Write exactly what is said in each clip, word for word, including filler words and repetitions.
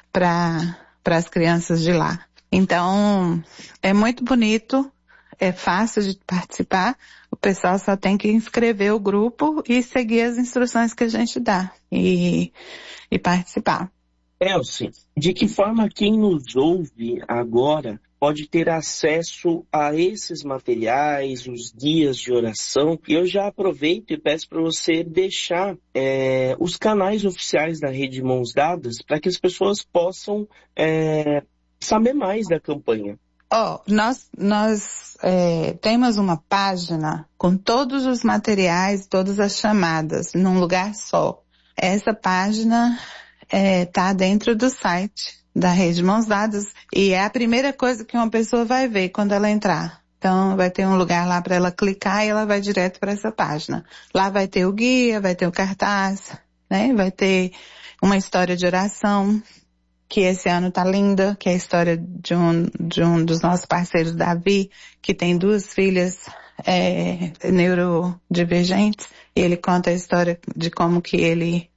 para para as crianças de lá. Então, é muito bonito, é fácil de participar, o pessoal só tem que inscrever o grupo e seguir as instruções que a gente dá e, e participar. Elci, de que forma quem nos ouve agora pode ter acesso a esses materiais, os guias de oração? E eu já aproveito e peço para você deixar é, os canais oficiais da Rede Mãos Dadas para que as pessoas possam é, saber mais da campanha. Ó, oh, nós, nós é, temos uma página com todos os materiais, todas as chamadas, num lugar só. Essa página está é, dentro do site da Rede Mãos Dadas e é a primeira coisa que uma pessoa vai ver quando ela entrar. Então vai ter um lugar lá para ela clicar e ela vai direto para essa página. Lá vai ter o guia, vai ter o cartaz, né? Vai ter uma história de oração, que esse ano tá linda, que é a história de um, de um dos nossos parceiros, Davi, que tem duas filhas é, neurodivergentes, e ele conta a história de como que ele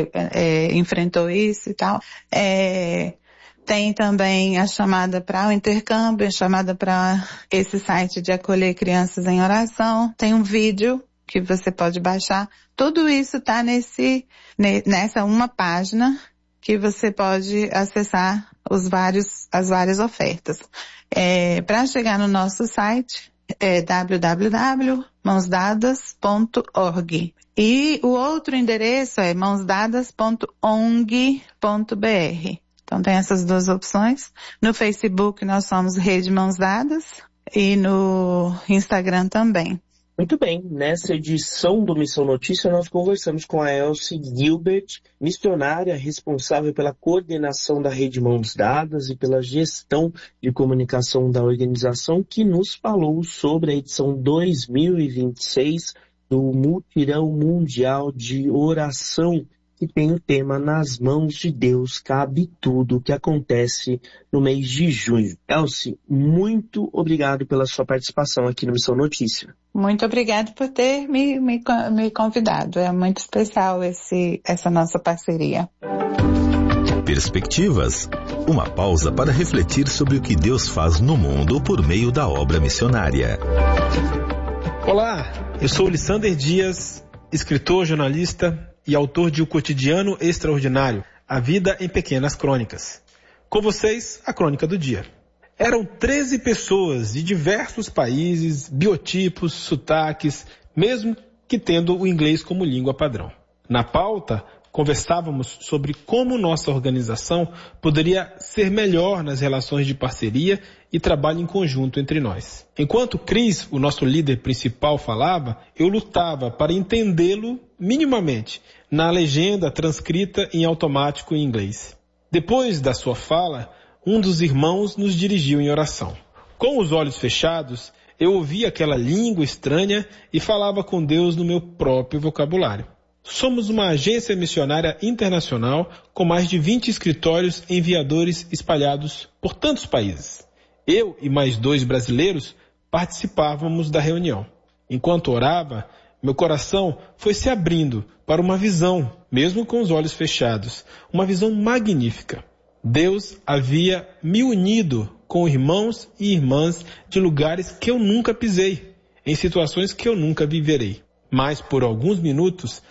é, enfrentou isso e tal. É, tem também a chamada para o intercâmbio, a chamada para esse site de acolher crianças em oração. Tem um vídeo que você pode baixar. Tudo isso tá nesse, nessa uma página que você pode acessar os vários, as várias ofertas. É, para chegar no nosso site, é w w w ponto mãos dadas ponto org. E o outro endereço é mãos dadas ponto ong ponto b r. Então tem essas duas opções. No Facebook nós somos Rede Mãos Dadas e no Instagram também. Muito bem, nessa edição do Missão Notícia nós conversamos com a Elci Gilbert, missionária responsável pela coordenação da Rede Mãos Dadas e pela gestão de comunicação da organização, que nos falou sobre a edição dois mil e vinte e seis do Mutirão Mundial de Oração, que tem o tema Nas Mãos de Deus Cabe Tudo, que acontece no mês de junho. Elci, muito obrigado pela sua participação aqui no Missão Notícia. Muito obrigado por ter me, me, me convidado. É muito especial esse, essa nossa parceria. Perspectivas. Uma pausa para refletir sobre o que Deus faz no mundo por meio da obra missionária. Olá, eu sou Lissander Dias, escritor, jornalista e autor de O Cotidiano Extraordinário, A Vida em Pequenas Crônicas. Com vocês, a crônica do dia. Eram treze pessoas de diversos países, biotipos, sotaques, mesmo que tendo o inglês como língua padrão. Na pauta, conversávamos sobre como nossa organização poderia ser melhor nas relações de parceria e trabalho em conjunto entre nós. Enquanto Chris, o nosso líder principal, falava, eu lutava para entendê-lo minimamente na legenda transcrita em automático em inglês. Depois da sua fala, um dos irmãos nos dirigiu em oração. Com os olhos fechados, eu ouvia aquela língua estranha e falava com Deus no meu próprio vocabulário. Somos uma agência missionária internacional com mais de vinte escritórios enviadores espalhados por tantos países. Eu e mais dois brasileiros participávamos da reunião. Enquanto orava, meu coração foi se abrindo para uma visão, mesmo com os olhos fechados, uma visão magnífica. Deus havia me unido com irmãos e irmãs de lugares que eu nunca pisei, em situações que eu nunca viverei. Mas por alguns minutos,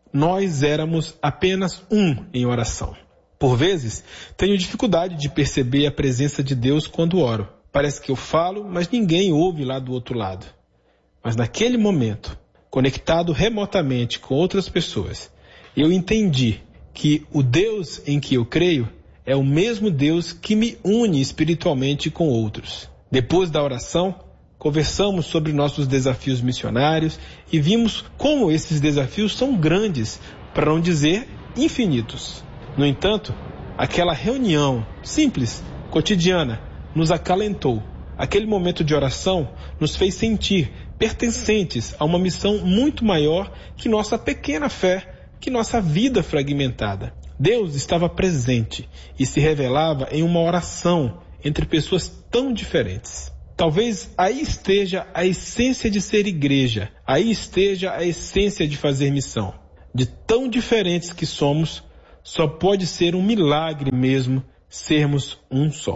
nós éramos apenas um em oração. Por vezes, tenho dificuldade de perceber a presença de Deus quando oro. Parece que eu falo, mas ninguém ouve lá do outro lado. Mas naquele momento, conectado remotamente com outras pessoas, eu entendi que o Deus em que eu creio é o mesmo Deus que me une espiritualmente com outros. Depois da oração, conversamos sobre nossos desafios missionários e vimos como esses desafios são grandes, para não dizer infinitos. No entanto, aquela reunião simples, cotidiana, nos acalentou. Aquele momento de oração nos fez sentir pertencentes a uma missão muito maior que nossa pequena fé, que nossa vida fragmentada. Deus estava presente e se revelava em uma oração entre pessoas tão diferentes. Talvez aí esteja a essência de ser igreja, aí esteja a essência de fazer missão. De tão diferentes que somos, só pode ser um milagre mesmo sermos um só.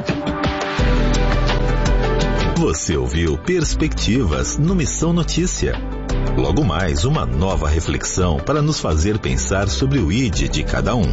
Você ouviu Perspectivas no Missão Notícia. Logo mais, uma nova reflexão para nos fazer pensar sobre o I D de cada um.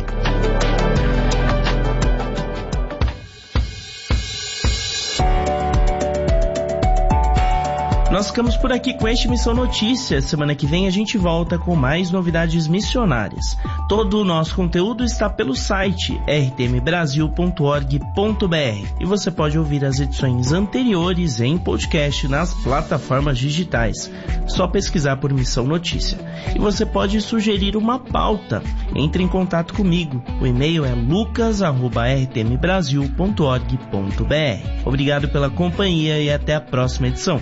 Nós ficamos por aqui com este Missão Notícia. Semana que vem a gente volta com mais novidades missionárias. Todo o nosso conteúdo está pelo site r t m brasil ponto org ponto b r e você pode ouvir as edições anteriores em podcast nas plataformas digitais. Só pesquisar por Missão Notícia. E você pode sugerir uma pauta. Entre em contato comigo. O e-mail é lucas arroba r t m brasil ponto org ponto b r. Obrigado pela companhia e até a próxima edição.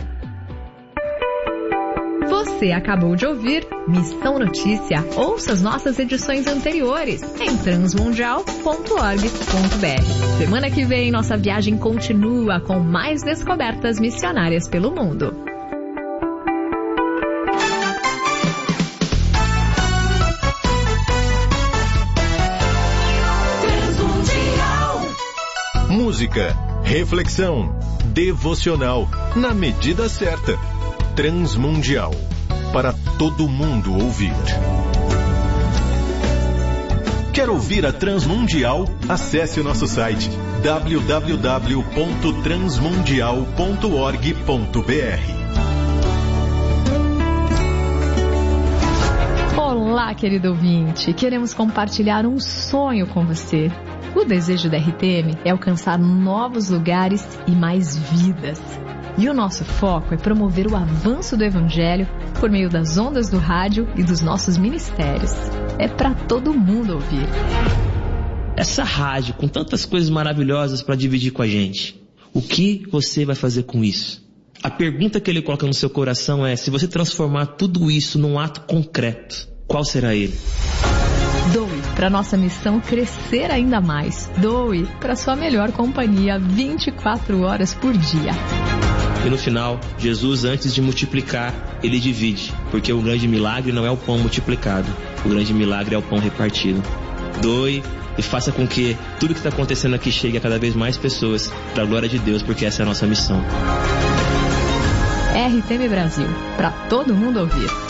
Você acabou de ouvir Missão Notícia. Ouça as nossas edições anteriores em transmundial ponto org ponto b r. Semana que vem, nossa viagem continua com mais descobertas missionárias pelo mundo. Música, reflexão, devocional, na medida certa. Transmundial, para todo mundo ouvir. Quer ouvir a Transmundial? Acesse o nosso site w w w ponto transmundial ponto org ponto b r. Olá, querido ouvinte. Queremos compartilhar um sonho com você. O desejo da R T M é alcançar novos lugares e mais vidas. E o nosso foco é promover o avanço do Evangelho por meio das ondas do rádio e dos nossos ministérios. É para todo mundo ouvir. Essa rádio com tantas coisas maravilhosas para dividir com a gente, o que você vai fazer com isso? A pergunta que ele coloca no seu coração é: se você transformar tudo isso num ato concreto, qual será ele? Doe para nossa missão crescer ainda mais. Doe para sua melhor companhia vinte e quatro horas por dia. E no final, Jesus, antes de multiplicar, ele divide, porque o grande milagre não é o pão multiplicado, o grande milagre é o pão repartido. Doe e faça com que tudo que está acontecendo aqui chegue a cada vez mais pessoas, para a glória de Deus, porque essa é a nossa missão. R T M Brasil, para todo mundo ouvir.